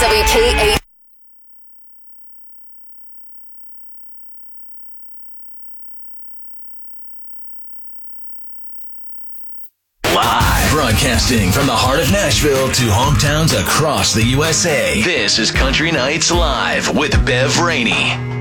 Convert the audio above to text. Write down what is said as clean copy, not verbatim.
WKA. Live, broadcasting from the heart of Nashville to hometowns across the USA. This is Country Nights Live with Bev Rainey.